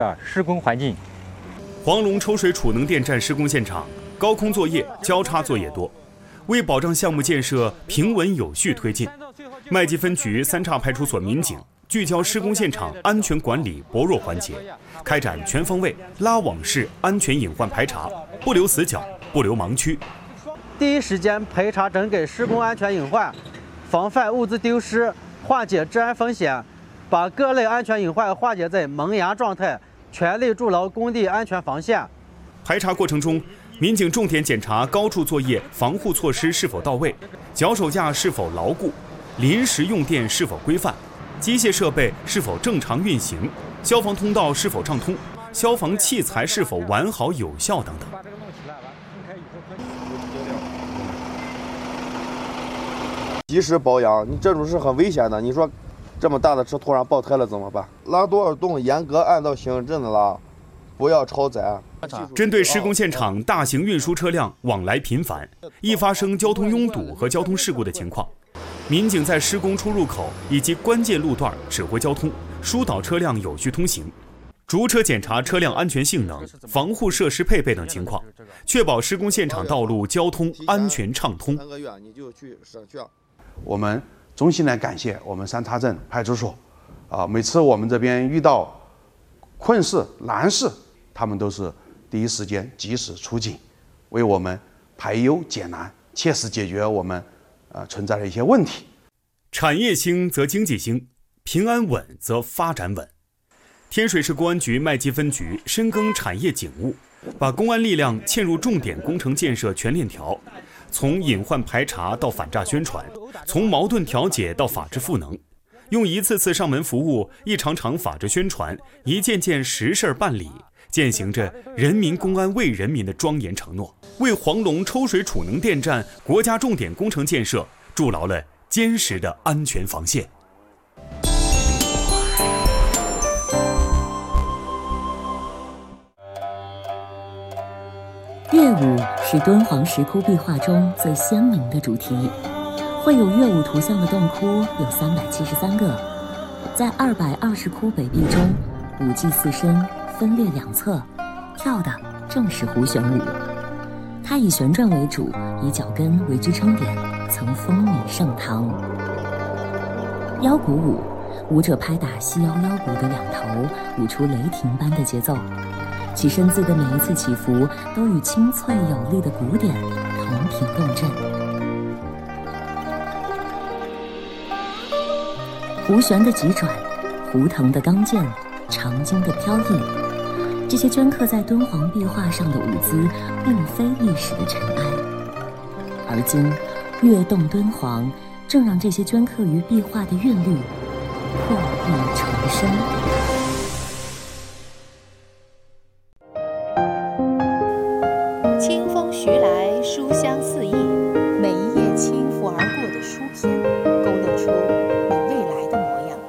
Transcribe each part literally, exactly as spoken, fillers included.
施工环境。 黄龙抽水储能电站施工现场，高空作业、交叉作业多，为保障项目建设平稳有序推进，麦积分局三岔派出所民警聚焦施工现场安全管理薄弱环节，开展全方位拉网式安全隐患排查，不留死角，不留盲区， 第一时间排查整改施工安全隐患，防范物资丢失，化解治安风险，把各类安全隐患化解在萌芽状态，全力筑牢工地安全防线。 排查过程中，民警重点检查高处作业防护措施是否到位，脚手架是否牢固，临时用电是否规范，机械设备是否正常运行，消防通道是否畅通，消防器材是否完好有效等等。 及时保养，你这种是很危险的。你说这么大的车突然爆胎了怎么办？拉多少洞严格按照行驶证的拉，不要超载。 针对施工现场大型运输车辆往来频繁，易发生交通拥堵和交通事故的情况，民警在施工出入口以及关键路段指挥交通，疏导车辆有序通行，逐车检查车辆安全性能、防护设施配备等情况，确保施工现场道路交通安全畅通。 我们衷心来感谢我们三岔镇派出所，啊，每次我们这边遇到困事难事，他们都是第一时间及时出警，为我们排忧解难，切实解决我们呃存在的一些问题。 产业兴则经济兴，平安稳则发展稳。天水市公安局麦积分局深耕产业警务，把公安力量嵌入重点工程建设全链条，从隐患排查到反诈宣传，从矛盾调解到法治赋能，用一次次上门服务、一场场法治宣传、一件件实事办理，践行着人民公安为人民的庄严承诺，为黄龙抽水储能电站国家重点工程建设筑牢了坚实的安全防线。 乐舞是敦煌石窟壁画中最鲜明的主题，绘有乐舞图像的洞窟有三百七十三个，在二百二十窟北壁中，舞伎四身，分列两侧，跳的正是胡旋舞。它以旋转为主，以脚跟为支撑点，曾风靡盛唐。腰鼓舞，舞者拍打细腰腰鼓的两头，舞出雷霆般的节奏。其身姿的每一次起伏都与清脆有力的鼓点同频共振。胡旋的急转，胡腾的刚健，长经的飘逸，这些镌刻在敦煌壁画上的舞姿并非历史的尘埃，而今跃动敦煌，正让这些镌刻于壁画的韵律破壁重生。 清风徐来，书香四溢，每一页轻拂而过的书篇，勾勒出你未来的模样。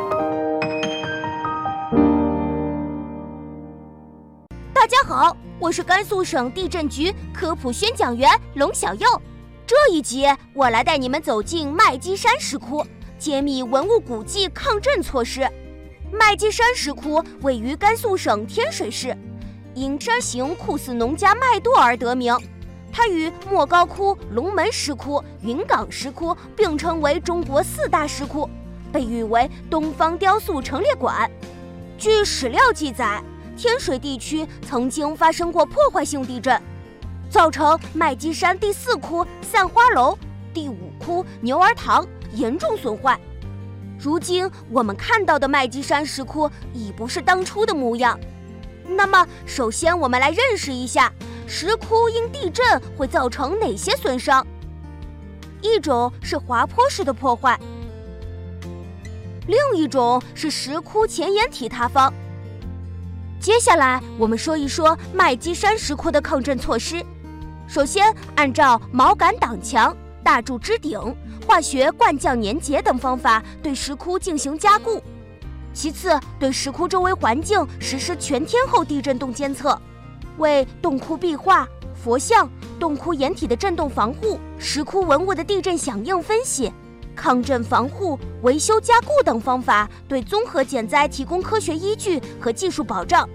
大家好，我是甘肃省地震局科普宣讲员龙小佑。这一集我来带你们走进麦积山石窟，揭秘文物古迹抗震措施。麦积山石窟位于甘肃省天水市，因山形酷似农家麦垛而得名。它与莫高窟、龙门石窟、云冈石窟并称为中国四大石窟，被誉为东方雕塑陈列馆。据史料记载，天水地区曾经发生过破坏性地震，造成麦积山第四窟散花楼、第五窟牛儿堂严重损坏。如今我们看到的麦积山石窟已不是当初的模样。那么首先我们来认识一下石窟因地震会造成哪些损伤。一种是滑坡式的破坏，另一种是石窟前沿体塌方。接下来我们说一说麦积山石窟的抗震措施。首先，按照锚杆挡墙、大柱支顶、化学灌降粘结等方法对石窟进行加固。其次，对石窟周围环境实施全天候地震动监测，为洞窟壁画、佛像、洞窟掩体的震动防护、石窟文物的地震响应分析， 抗震防护、维修加固等方法，对综合减灾提供科学依据和技术保障。